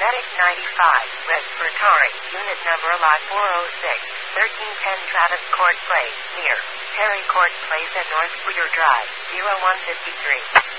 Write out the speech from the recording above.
Medic 95, Respiratory, Unit Number Lot 406, 1310 Travis Court Place, near Perry Court Place and North Bridger Drive, 0153.